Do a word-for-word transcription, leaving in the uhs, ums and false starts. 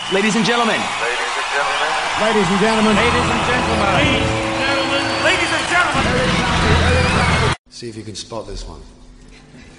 Ladies and gentlemen. Ladies and gentlemen. Ladies and gentlemen. Ladies and gentlemen. Ladies and gentlemen. Ladies and gentlemen. See if you can spot this one.